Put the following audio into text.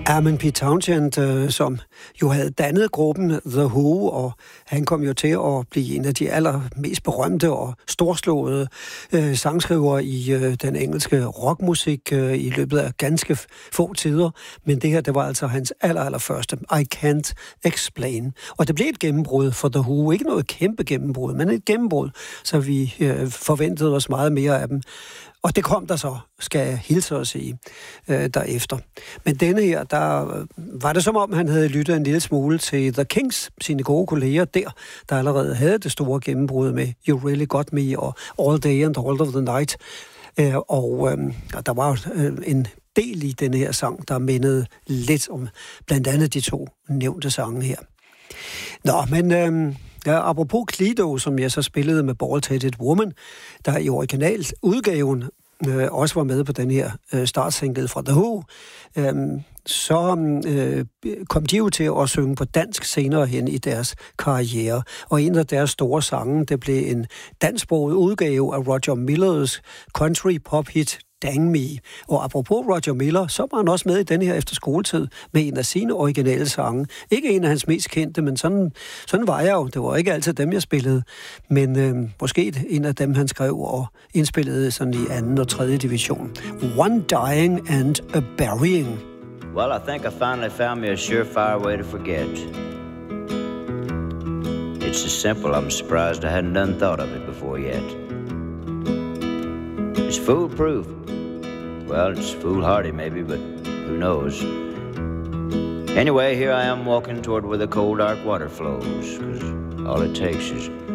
Armin P. Townshend, som jo havde dannet gruppen The Who, og han kom jo til at blive en af de allermest berømte og storslåede sangskrivere i den engelske rockmusik i løbet af ganske få tider. Men det her, det var altså hans allerførste, I Can't Explain. Og det blev et gennembrud for The Who. Ikke noget kæmpe gennembrud, men et gennembrud, så vi forventede os meget mere af dem. Og det kom der så, skal jeg hilse at sige, derefter. Men denne her, der var det som om, han havde lyttet en lille smule til The Kings, sine gode kolleger der allerede havde det store gennembrud med You Really Got Me og All Day and All of the Night. Og der var en del i denne her sang, der mindede lidt om blandt andet de to nævnte sange her. Nå, men apropos Cledo, som jeg så spillede med Bald-Headed Woman, der i originaludgaven også var med på den her startsingle fra The Who, så kom de jo til at synge på dansk senere hen i deres karriere. Og en af deres store sange, det blev en dansksproget udgave af Roger Millers country pop hit Dang Me. Og apropos Roger Miller, så var han også med i den her efterskoletid med en af sine originale sange. Ikke en af hans mest kendte, men sådan var jeg jo. Det var ikke altid dem, jeg spillede. Men måske en af dem, han skrev og indspillede sådan i 2. og 3. division. One Dying and a Burying. Well, I think I finally found me a surefire way to forget. It's so simple, I'm surprised I hadn't done thought of it before yet. It's foolproof. Well, it's foolhardy maybe, but who knows? Anyway, here I am walking toward where the cold, dark water flows, 'cause all it takes is